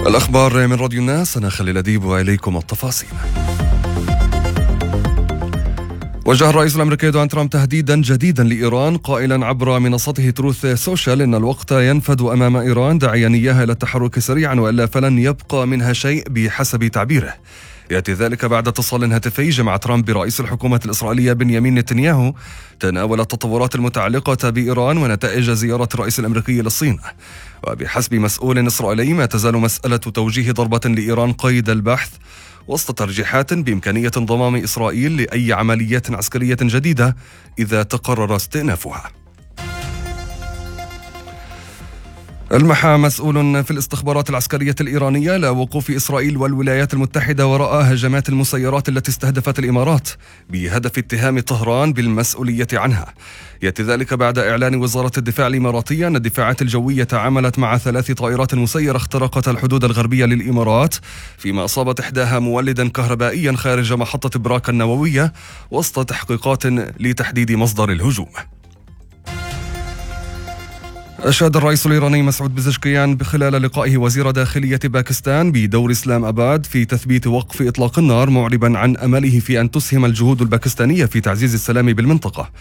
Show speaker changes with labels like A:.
A: الأخبار من راديو الناس، أنا خليل أديب وإليكم التفاصيل. وجه الرئيس الأمريكي دونالد ترامب تهديدا جديدا لإيران قائلا عبر منصته تروث سوشيال إن الوقت ينفد أمام إيران، داعيا إياها إلى التحرك سريعا وإلا فلن يبقى منها شيء بحسب تعبيره. يأتي ذلك بعد اتصال هاتفي جمع ترامب برئيس الحكومة الإسرائيلية بنيامين نتنياهو تناول التطورات المتعلقة بإيران ونتائج زيارة الرئيس الأمريكي للصين. وبحسب مسؤول إسرائيلي ما تزال مسألة توجيه ضربة لإيران قيد البحث وسط ترجيحات بإمكانية انضمام إسرائيل لأي عمليات عسكرية جديدة إذا تقرر استئنافها. ألمح مسؤول في الاستخبارات العسكرية الإيرانية لوقوف إسرائيل والولايات المتحدة وراء هجمات المسيرات التي استهدفت الإمارات بهدف اتهام طهران بالمسؤولية عنها. يأتي ذلك بعد إعلان وزارة الدفاع الإماراتية أن الدفاعات الجوية تعاملت مع 3 طائرات مسيرة اخترقت الحدود الغربية للإمارات، فيما أصابت إحداها مولدا كهربائيا خارج محطة براكا النووية وسط تحقيقات لتحديد مصدر الهجوم. أشاد الرئيس الإيراني مسعود بزشكيان خلال لقائه وزير داخلية باكستان بدور إسلام أباد في تثبيت وقف إطلاق النار، معربا عن أمله في أن تسهم الجهود الباكستانية في تعزيز السلام بالمنطقة.